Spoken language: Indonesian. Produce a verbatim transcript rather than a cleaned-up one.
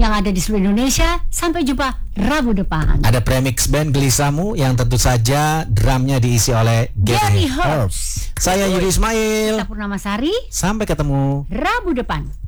yang ada di seluruh Indonesia. Sampai jumpa Rabu depan. Ada premix band Gelisahmu yang tentu saja drumnya diisi oleh Gary Gary Herbs. Herbs. Saya Yudi Ismail. Kita Purnamasari. Sampai ketemu Rabu depan.